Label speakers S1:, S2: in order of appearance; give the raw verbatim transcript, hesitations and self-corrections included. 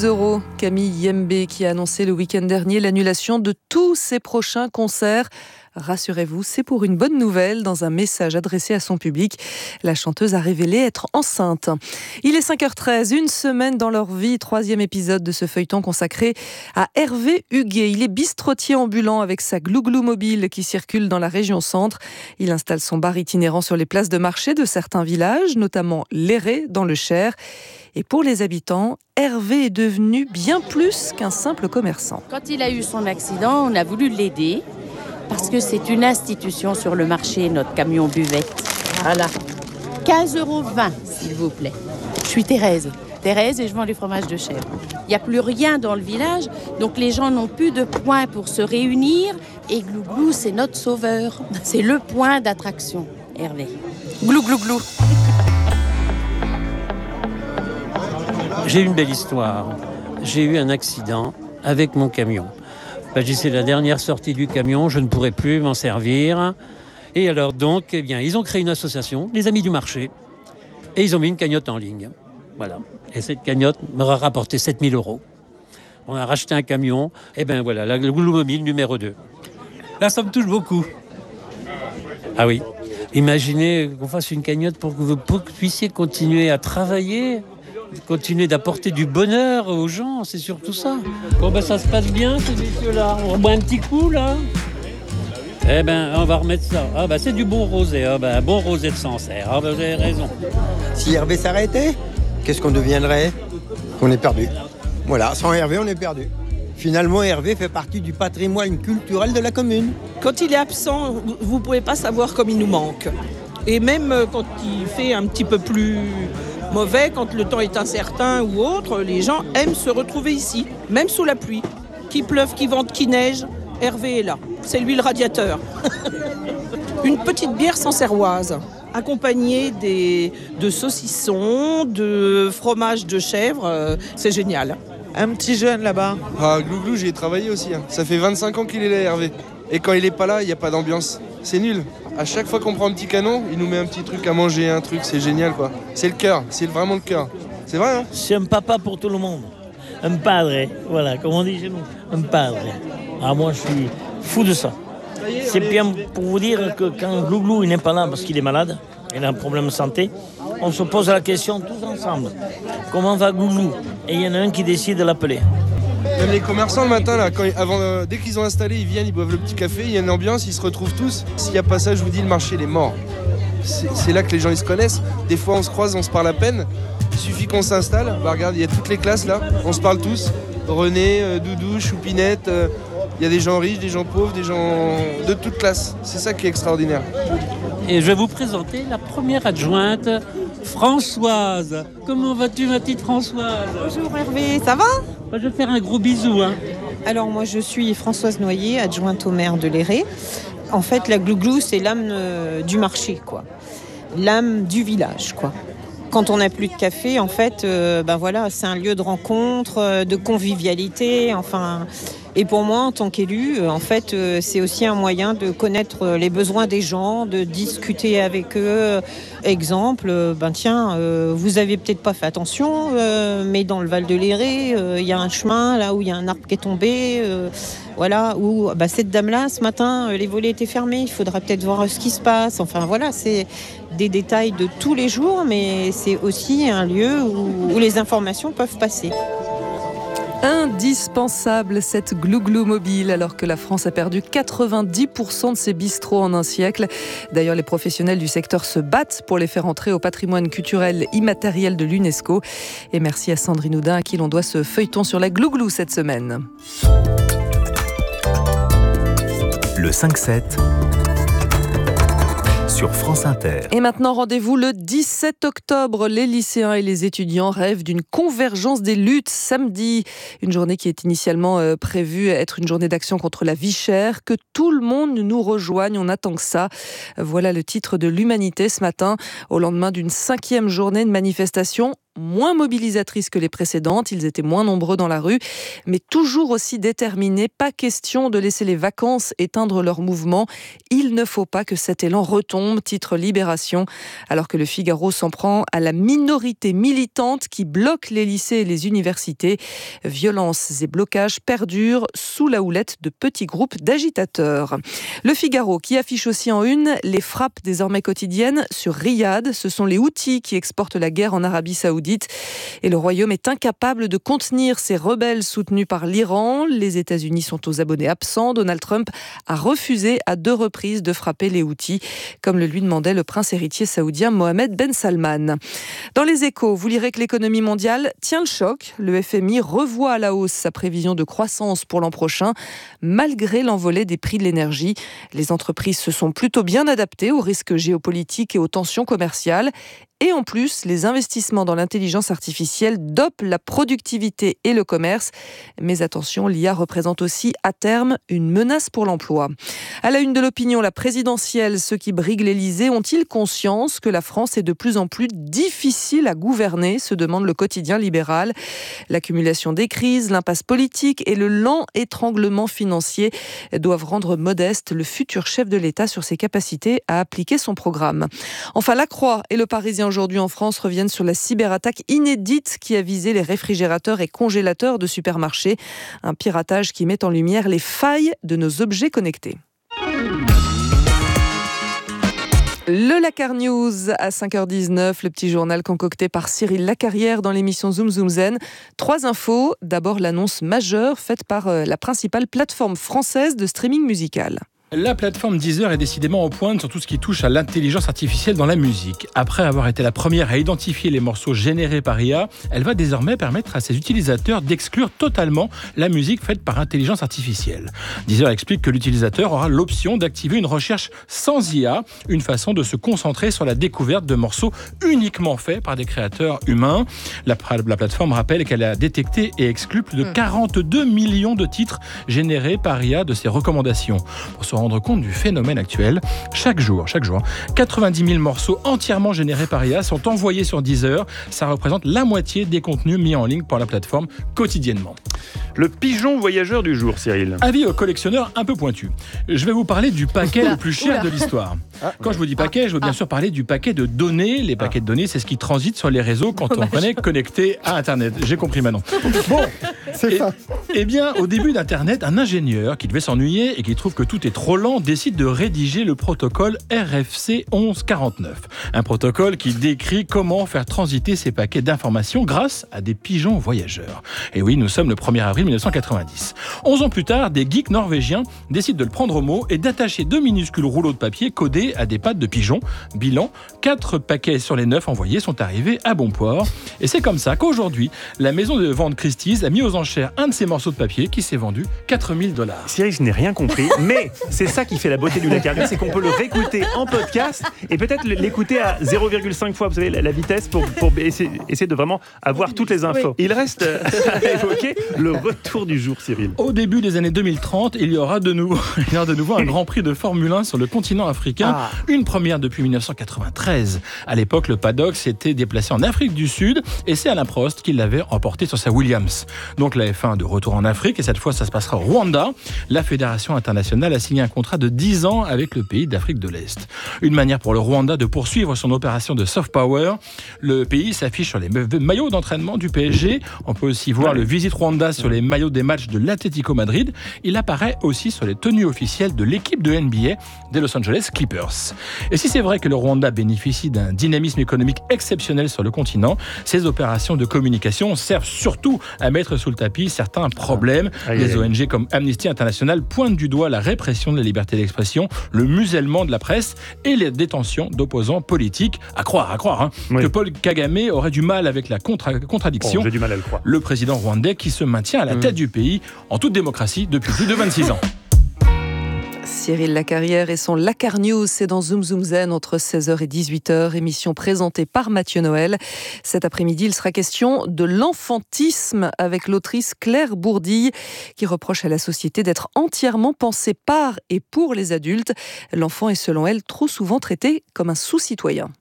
S1: euros. Camille Yembe qui a annoncé le week-end dernier l'annulation de tous ses prochains concerts. Rassurez-vous, c'est pour une bonne nouvelle. Dans un message adressé à son public, la chanteuse a révélé être enceinte. Il est cinq heures treize, une semaine dans leur vie, troisième épisode de ce feuilleton consacré à Hervé Huguet. Il est bistrotier ambulant avec sa glouglou mobile qui circule dans la région centre. Il installe son bar itinérant sur les places de marché de certains villages, notamment Léré dans le Cher. Et pour les habitants, Hervé est devenu bien plus qu'un simple commerçant.
S2: Quand il a eu son accident, on a voulu l'aider. Parce que c'est une institution sur le marché, notre camion buvette. Voilà. quinze euros vingt, s'il vous plaît. Je suis Thérèse. Thérèse et je vends du fromage de chèvre. Il n'y a plus rien dans le village, donc les gens n'ont plus de point pour se réunir. Et Glouglou, c'est notre sauveur. C'est le point d'attraction, Hervé. Glou, glou, glou.
S3: J'ai une belle histoire. J'ai eu un accident avec mon camion. Ben, c'est la dernière sortie du camion, je ne pourrais plus m'en servir. Et alors donc, eh bien, ils ont créé une association, les Amis du Marché, et ils ont mis une cagnotte en ligne. Voilà. Et cette cagnotte m'aura rapporté sept mille euros. On a racheté un camion, et bien voilà, la Glouglou Mobile numéro deux. Là, ça me touche beaucoup. Ah oui. Imaginez qu'on fasse une cagnotte pour que vous puissiez continuer à travailler, continuer d'apporter du bonheur aux gens, c'est surtout ça. Bon ben ça se passe bien ces messieurs-là, on boit un petit coup là. Eh ben on va remettre ça. Ah ben c'est du bon rosé, ah ben bon rosé de Sancerre, ah ben vous avez raison.
S4: Si Hervé s'arrêtait, qu'est-ce qu'on deviendrait ? On est perdu. Voilà, sans Hervé on est perdu. Finalement Hervé fait partie du patrimoine culturel de la commune.
S5: Quand il est absent, vous ne pouvez pas savoir comme il nous manque. Et même quand il fait un petit peu plus mauvais, quand le temps est incertain ou autre, les gens aiment se retrouver ici, même sous la pluie. Qu'il pleuve, qu'il vente, qu'il neige, Hervé est là. C'est lui le radiateur. Une petite bière sancerroise, accompagnée des, de saucissons, de fromage de chèvre, euh, c'est génial.
S6: Un petit jeune là-bas.
S7: Ah, Glouglou, j'y ai travaillé aussi. Hein. Ça fait vingt-cinq ans qu'il est là, Hervé. Et quand il est pas là, il n'y a pas d'ambiance. C'est nul. À chaque fois qu'on prend un petit canon, il nous met un petit truc à manger, un truc, c'est génial quoi. C'est le cœur, c'est vraiment le cœur. C'est vrai hein.
S8: C'est un papa pour tout le monde. Un padre, voilà, comme on dit chez nous. Un padre. Ah, moi je suis fou de ça. C'est bien pour vous dire que quand Glouglou il n'est pas là parce qu'il est malade, il a un problème de santé, on se pose la question tous ensemble. Comment va Glouglou ? Et il y en a un qui décide de l'appeler.
S7: Même les commerçants le matin, là, quand, avant, euh, dès qu'ils ont installé, ils viennent, ils boivent le petit café, il y a une ambiance, ils se retrouvent tous. S'il n'y a pas ça, je vous dis, le marché, il est mort. C'est, c'est là que les gens ils se connaissent. Des fois, on se croise, on se parle à peine. Il suffit qu'on s'installe. Bah, regarde, il y a toutes les classes là, on se parle tous. René, euh, Doudou, Choupinette, euh, il y a des gens riches, des gens pauvres, des gens de toutes classes. C'est ça qui est extraordinaire.
S3: Et je vais vous présenter la première adjointe, Françoise. Comment vas-tu, ma petite Françoise ?
S9: Bonjour Hervé, ça va ?
S3: Je vais te faire un gros bisou. Hein.
S9: Alors moi je suis Françoise Noyer, adjointe au maire de Léré. En fait la Glouglou c'est l'âme euh, du marché, quoi. L'âme du village, quoi. Quand on n'a plus de café, en fait, euh, ben voilà, c'est un lieu de rencontre, euh, de convivialité, enfin. Et pour moi, en tant qu'élu, euh, en fait, euh, c'est aussi un moyen de connaître euh, les besoins des gens, de discuter avec eux. Exemple, euh, ben tiens, euh, vous avez peut-être pas fait attention, euh, mais dans le Val de Léré, il euh, y a un chemin là où il y a un arbre qui est tombé. Euh, Voilà, où bah, cette dame-là, ce matin, euh, les volets étaient fermés, il faudra peut-être voir euh, ce qui se passe. Enfin voilà, c'est des détails de tous les jours, mais c'est aussi un lieu où, où les informations peuvent passer.
S1: Indispensable cette Glouglou mobile alors que la France a perdu quatre-vingt-dix pour cent de ses bistrots en un siècle. D'ailleurs, les professionnels du secteur se battent pour les faire entrer au patrimoine culturel immatériel de l'UNESCO. Et merci à Sandrine Houdin à qui l'on doit ce feuilleton sur la Glouglou cette semaine.
S10: Le cinq sept sur France Inter.
S1: Et maintenant, rendez-vous le dix-sept octobre. Les lycéens et les étudiants rêvent d'une convergence des luttes samedi. Une journée qui est initialement euh, prévue être une journée d'action contre la vie chère. Que tout le monde nous rejoigne, on attend que ça. Voilà le titre de l'Humanité ce matin, au lendemain d'une cinquième journée de manifestation moins mobilisatrices que les précédentes, ils étaient moins nombreux dans la rue, mais toujours aussi déterminés. Pas question de laisser les vacances éteindre leur mouvement. Il ne faut pas que cet élan retombe, titre Libération, alors que le Figaro s'en prend à la minorité militante qui bloque les lycées et les universités. Violences et blocages perdurent sous la houlette de petits groupes d'agitateurs. Le Figaro qui affiche aussi en une les frappes désormais quotidiennes sur Riyad. Ce sont les Houthis qui exportent la guerre en Arabie Saoudite et le Royaume est incapable de contenir ces rebelles soutenus par l'Iran. Les États-Unis sont aux abonnés absents. Donald Trump a refusé à deux reprises de frapper les Houthis, comme le lui demandait le prince héritier saoudien Mohamed Ben Salman. Dans les Échos, vous lirez que l'économie mondiale tient le choc. Le F M I revoit à la hausse sa prévision de croissance pour l'an prochain, malgré l'envolée des prix de l'énergie. Les entreprises se sont plutôt bien adaptées aux risques géopolitiques et aux tensions commerciales. Et en plus, les investissements dans l'intelligence artificielle dopent la productivité et le commerce. Mais attention, l'I A représente aussi à terme une menace pour l'emploi. À la une de l'opinion, la présidentielle, ceux qui briguent l'Élysée ont-ils conscience que la France est de plus en plus difficile à gouverner, se demande le quotidien libéral. L'accumulation des crises, l'impasse politique et le lent étranglement financier doivent rendre modeste le futur chef de l'État sur ses capacités à appliquer son programme. Enfin, La Croix et le Parisien aujourd'hui en France reviennent sur la cyberattaque inédite qui a visé les réfrigérateurs et congélateurs de supermarchés. Un piratage qui met en lumière les failles de nos objets connectés. Le Lacar News à cinq heures dix-neuf, le petit journal concocté par Cyril Lacarrière dans l'émission Zoom Zoom Zen. Trois infos. D'abord, l'annonce majeure faite par la principale plateforme française de streaming musical.
S6: La plateforme Deezer est décidément au point sur tout ce qui touche à l'intelligence artificielle dans la musique. Après avoir été la première à identifier les morceaux générés par I A, elle va désormais permettre à ses utilisateurs d'exclure totalement la musique faite par intelligence artificielle. Deezer explique que l'utilisateur aura l'option d'activer une recherche sans I A, une façon de se concentrer sur la découverte de morceaux uniquement faits par des créateurs humains. La, la plateforme rappelle qu'elle a détecté et exclu plus de quarante-deux millions de titres générés par I A de ses recommandations. Pour se rendre compte du phénomène actuel, chaque jour, chaque jour, quatre-vingt-dix mille morceaux entièrement générés par I A sont envoyés sur Deezer. Ça représente la moitié des contenus mis en ligne par la plateforme quotidiennement.
S11: Le pigeon voyageur du jour, Cyril.
S6: Avis aux collectionneurs un peu pointus. Je vais vous parler du paquet le plus cher de l'histoire. Quand je vous dis paquet, je veux bien sûr parler du paquet de données. Les paquets de données, c'est ce qui transite sur les réseaux quand on est connecté à Internet. J'ai compris maintenant. Bon, c'est ça. Eh bien, au début d'Internet, un ingénieur qui devait s'ennuyer et qui trouve que tout est trop lent décide de rédiger le protocole R F C onze quarante-neuf. Un protocole qui décrit comment faire transiter ces paquets d'informations grâce à des pigeons voyageurs. Et oui, nous sommes le premier avril mille neuf cent quatre-vingt-dix. Onze ans plus tard, des geeks norvégiens décident de le prendre au mot et d'attacher deux minuscules rouleaux de papier codés à des pattes de pigeons. Bilan, quatre paquets sur les neuf envoyés sont arrivés à bon port. Et c'est comme ça qu'aujourd'hui, la maison de vente Christie's a mis aux enchères un de ces morceaux de papier qui s'est vendu quatre mille dollars.
S11: Cyril, je n'ai rien compris, mais c'est ça qui fait la beauté du Lacar, c'est qu'on peut le réécouter en podcast et peut-être l'écouter à zéro virgule cinq fois, vous savez, la vitesse pour, pour essayer, essayer de vraiment avoir toutes les infos. Oui. Il reste à évoquer le retour du jour, Cyril.
S6: Au début des années deux mille trente, il y aura de nouveau, il y aura de nouveau un Grand Prix de Formule un sur le continent africain, ah. une première depuis mille neuf cent quatre-vingt-treize. À l'époque, le paddock s'était déplacé en Afrique du Sud et c'est Alain Prost qui l'avait emporté sur sa Williams. Donc la F un de retour en Afrique et cette fois ça se passera au Rwanda. La Fédération internationale a signé un contrat de dix ans avec le pays d'Afrique de l'Est. Une manière pour le Rwanda de poursuivre son opération de soft power. Le pays s'affiche sur les maillots d'entraînement du P S G. On peut aussi voir ouais. le Visit Rwanda sur les maillots des matchs de l'Atlético Madrid. Il apparaît aussi sur les tenues officielles de l'équipe de N B A des Los Angeles Clippers. Et si c'est vrai que le Rwanda bénéficie d'un dynamisme économique exceptionnel sur le continent, ces opérations de communication servent surtout à mettre sous le tapis certains problèmes. Ah, les O N G comme Amnesty International pointent du doigt la répression de la liberté d'expression, le musellement de la presse et les détentions d'opposants politiques. À croire, à croire, hein, oui. que Paul Kagame aurait du mal avec la contra- contradiction.
S11: Oh, j'ai du mal à le croire.
S6: Le président rwandais qui se maintient à la tête mmh. du pays en toute démocratie depuis plus de vingt-six ans.
S1: Cyril Lacarrière et son Lacar News, c'est dans Zoom Zoom Zen entre seize heures et dix-huit heures, émission présentée par Mathieu Noël. Cet après-midi, il sera question de l'enfantisme avec l'autrice Claire Bourdille qui reproche à la société d'être entièrement pensée par et pour les adultes. L'enfant est selon elle trop souvent traité comme un sous-citoyen.